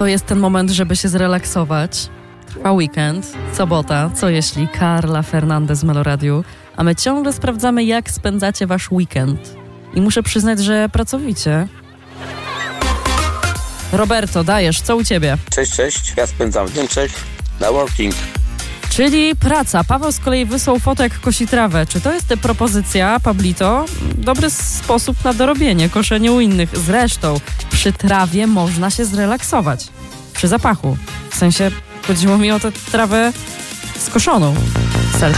to jest ten moment, żeby się zrelaksować. Trwa weekend, sobota, co jeśli Carla Fernandez z Meloradiu, a my ciągle sprawdzamy, jak spędzacie wasz weekend. I muszę przyznać, że pracowicie. Roberto, dajesz, co u ciebie? Cześć. Ja spędzam w Niemczech na working. Czyli praca. Paweł z kolei wysłał foto, jak kosi trawę. Czy to jest propozycja, Pablito? Dobry sposób na dorobienie, koszenie u innych. Zresztą przy trawie można się zrelaksować. Przy zapachu. W sensie chodziło mi o tę trawę skoszoną.